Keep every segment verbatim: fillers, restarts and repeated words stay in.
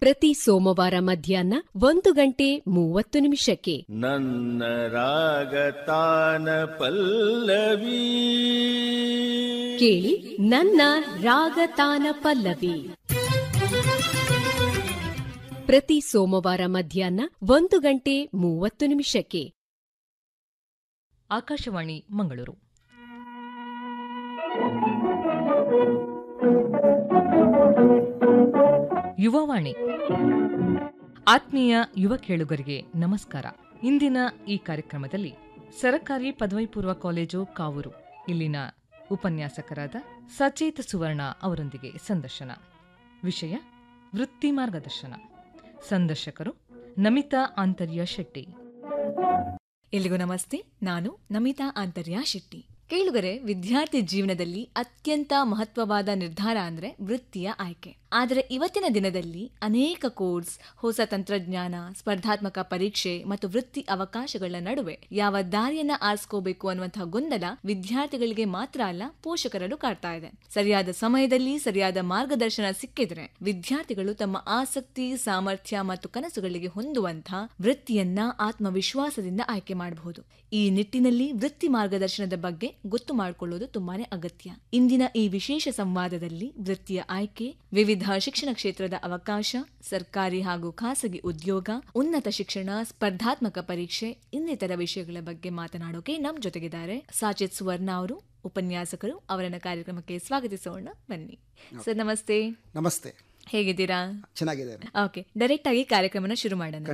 ಪ್ರತಿ ಸೋಮವಾರ ಮಧ್ಯಾಹ್ನ ಒಂದು ಗಂಟೆ ಮೂವತ್ತು ನಿಮಿಷಕ್ಕೆ ನನ್ನ ರಾಗತಾನ ಪಲ್ಲವಿ ಕೇಳಿ. ನನ್ನ ರಾಗತಾನ ಪಲ್ಲವಿ ಪ್ರತಿ ಸೋಮವಾರ ಮಧ್ಯಾಹ್ನ ಒಂದು ಗಂಟೆ ಮೂವತ್ತು ನಿಮಿಷಕ್ಕೆ. ಆಕಾಶವಾಣಿ ಮಂಗಳೂರು. ಯುವವಾಣಿ. ಆತ್ಮೀಯ ಯುವ ಕೇಳುಗರಿಗೆ ನಮಸ್ಕಾರ. ಇಂದಿನ ಈ ಕಾರ್ಯಕ್ರಮದಲ್ಲಿ ಸರಕಾರಿ ಪದವಿ ಪೂರ್ವ ಕಾಲೇಜು ಕಾವೂರು ಇಲ್ಲಿನ ಉಪನ್ಯಾಸಕರಾದ ಸಚೇತ ಸುವರ್ಣ ಅವರೊಂದಿಗೆ ಸಂದರ್ಶನ. ವಿಷಯ ವೃತ್ತಿ ಮಾರ್ಗದರ್ಶನ. ಸಂದರ್ಶಕರು ನಮಿತಾ ಆಂತರ್ಯ ಶೆಟ್ಟಿ. ಎಲ್ಲಿಗೂ ನಮಸ್ತೆ. ನಾನು ನಮಿತಾ ಆಂತರ್ಯ ಶೆಟ್ಟಿ. ಕೇಳುಗರೆ, ವಿದ್ಯಾರ್ಥಿ ಜೀವನದಲ್ಲಿ ಅತ್ಯಂತ ಮಹತ್ವವಾದ ನಿರ್ಧಾರ ಅಂದ್ರೆ ವೃತ್ತಿಯ ಆಯ್ಕೆ. ಆದರೆ ಇವತ್ತಿನ ದಿನದಲ್ಲಿ ಅನೇಕ ಕೋರ್ಸ್, ಹೊಸ ತಂತ್ರಜ್ಞಾನ, ಸ್ಪರ್ಧಾತ್ಮಕ ಪರೀಕ್ಷೆ ಮತ್ತು ವೃತ್ತಿ ಅವಕಾಶಗಳ ನಡುವೆ ಯಾವ ದಾರಿಯನ್ನ ಆರಿಸ್ಕೋಬೇಕು ಅನ್ನುವಂತಹ ಗೊಂದಲ ವಿದ್ಯಾರ್ಥಿಗಳಿಗೆ ಮಾತ್ರ ಅಲ್ಲ, ಪೋಷಕರಲ್ಲೂ ಕಾಡ್ತಾ ಇದೆ. ಸರಿಯಾದ ಸಮಯದಲ್ಲಿ ಸರಿಯಾದ ಮಾರ್ಗದರ್ಶನ ಸಿಕ್ಕಿದ್ರೆ ವಿದ್ಯಾರ್ಥಿಗಳು ತಮ್ಮ ಆಸಕ್ತಿ, ಸಾಮರ್ಥ್ಯ ಮತ್ತು ಕನಸುಗಳಿಗೆ ಹೊಂದುವಂತಹ ವೃತ್ತಿಯನ್ನ ಆತ್ಮವಿಶ್ವಾಸದಿಂದ ಆಯ್ಕೆ ಮಾಡಬಹುದು. ಈ ನಿಟ್ಟಿನಲ್ಲಿ ವೃತ್ತಿ ಮಾರ್ಗದರ್ಶನದ ಬಗ್ಗೆ ಗೊತ್ತು ಮಾಡಿಕೊಳ್ಳುವುದು ತುಂಬಾನೇ ಅಗತ್ಯ. ಇಂದಿನ ಈ ವಿಶೇಷ ಸಂವಾದದಲ್ಲಿ ವೃತ್ತಿಯ ಆಯ್ಕೆ, ವಿವಿಧ ಶಿಕ್ಷಣ ಕ್ಷೇತ್ರದ ಅವಕಾಶ, ಸರ್ಕಾರಿ ಹಾಗೂ ಖಾಸಗಿ ಉದ್ಯೋಗ, ಉನ್ನತ ಶಿಕ್ಷಣ, ಸ್ಪರ್ಧಾತ್ಮಕ ಪರೀಕ್ಷೆ ಇನ್ನಿತರ ವಿಷಯಗಳ ಬಗ್ಗೆ ಮಾತನಾಡೋಕೆ ನಮ್ ಜೊತೆಗಿದ್ದಾರೆ ಸಾಚೇತ್ ಸುವರ್ಣ ಅವರು, ಉಪನ್ಯಾಸಕರು. ಅವರನ್ನ ಕಾರ್ಯಕ್ರಮಕ್ಕೆ ಸ್ವಾಗತಿಸೋಣ. ಬನ್ನಿ ಸರ್. ನಮಸ್ತೆ. ನಮಸ್ತೆ. ಹೇಗಿದ್ದೀರಾ? ಚೆನ್ನಾಗಿದ್ದೇನೆ. ಓಕೆ, ಡೈರೆಕ್ಟ್ ಆಗಿ ಕಾರ್ಯಕ್ರಮನ ಶುರು ಮಾಡೋಣ.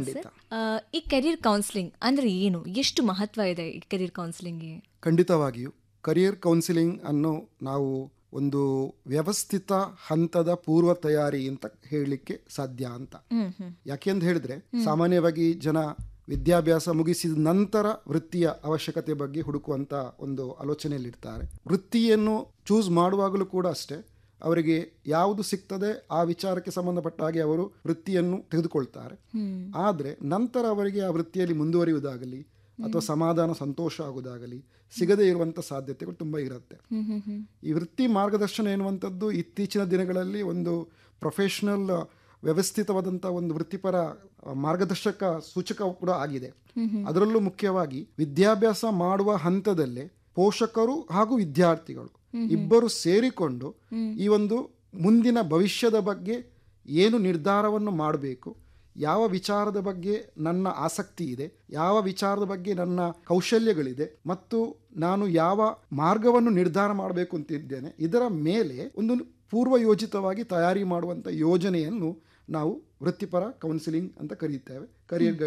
ಈ ಕೆರಿಯರ್ ಕೌನ್ಸಿಲಿಂಗ್ ಅಂದ್ರೆ ಏನು, ಎಷ್ಟು ಮಹತ್ವ ಇದೆ ಈ ಕೆರಿಯರ್ ಕೌನ್ಸಿಲಿಂಗ್ಗೆ? ಖಂಡಿತವಾಗಿಯೂ ಕರಿಯರ್ ಕೌನ್ಸಿಲಿಂಗ್ ಅನ್ನು ನಾವು ಒಂದು ವ್ಯವಸ್ಥಿತ ಹಂತದ ಪೂರ್ವ ತಯಾರಿ ಅಂತ ಹೇಳಲಿಕ್ಕೆ ಸಾಧ್ಯ ಅಂತ. ಯಾಕೆಂತ ಹೇಳಿದ್ರೆ, ಸಾಮಾನ್ಯವಾಗಿ ಜನ ವಿದ್ಯಾಭ್ಯಾಸ ಮುಗಿಸಿದ ನಂತರ ವೃತ್ತಿಯ ಅವಶ್ಯಕತೆ ಬಗ್ಗೆ ಹುಡುಕುವಂತ ಒಂದು ಆಲೋಚನೆಯಲ್ಲಿರ್ತಾರೆ. ವೃತ್ತಿಯನ್ನು ಚೂಸ್ ಮಾಡುವಾಗಲೂ ಕೂಡ ಅಷ್ಟೇ, ಅವರಿಗೆ ಯಾವುದು ಸಿಗ್ತದೆ ಆ ವಿಚಾರಕ್ಕೆ ಸಂಬಂಧಪಟ್ಟ ಹಾಗೆ ಅವರು ವೃತ್ತಿಯನ್ನು ತೆಗೆದುಕೊಳ್ತಾರೆ. ಆದರೆ ನಂತರ ಅವರಿಗೆ ಆ ವೃತ್ತಿಯಲ್ಲಿ ಮುಂದುವರಿಯುವುದಾಗಲಿ ಅಥವಾ ಸಮಾಧಾನ, ಸಂತೋಷ ಆಗುವುದಾಗಲಿ ಸಿಗದೇ ಇರುವಂಥ ಸಾಧ್ಯತೆಗಳು ತುಂಬ ಇರುತ್ತೆ. ಈ ವೃತ್ತಿ ಮಾರ್ಗದರ್ಶನ ಎನ್ನುವಂಥದ್ದು ಇತ್ತೀಚಿನ ದಿನಗಳಲ್ಲಿ ಒಂದು ಪ್ರೊಫೆಷನಲ್ ವ್ಯವಸ್ಥಿತವಾದಂಥ ಒಂದು ವೃತ್ತಿಪರ ಮಾರ್ಗದರ್ಶಕ ಸೂಚಕ ಕೂಡ ಆಗಿದೆ. ಅದರಲ್ಲೂ ಮುಖ್ಯವಾಗಿ ವಿದ್ಯಾಭ್ಯಾಸ ಮಾಡುವ ಹಂತದಲ್ಲೇ ಪೋಷಕರು ಹಾಗೂ ವಿದ್ಯಾರ್ಥಿಗಳು ಇಬ್ಬರು ಸೇರಿಕೊಂಡು ಈ ಒಂದು ಮುಂದಿನ ಭವಿಷ್ಯದ ಬಗ್ಗೆ ಏನು ನಿರ್ಧಾರವನ್ನು ಮಾಡಬೇಕು, ಯಾವ ವಿಚಾರದ ಬಗ್ಗೆ ನನ್ನ ಆಸಕ್ತಿ ಇದೆ, ಯಾವ ವಿಚಾರದ ಬಗ್ಗೆ ನನ್ನ ಕೌಶಲ್ಯಗಳಿದೆ ಮತ್ತು ನಾನು ಯಾವ ಮಾರ್ಗವನ್ನು ನಿರ್ಧಾರ ಮಾಡಬೇಕು ಅಂತಿದ್ದೇನೆ, ಇದರ ಮೇಲೆ ಒಂದು ಪೂರ್ವ ಯೋಜಿತವಾಗಿ ತಯಾರಿ ಮಾಡುವಂಥ ಯೋಜನೆಯನ್ನು ನಾವು ವೃತ್ತಿಪರ ಕೌನ್ಸಿಲಿಂಗ್ ಅಂತ ಕರೆಯುತ್ತೇವೆ. ಕರಿಯರ್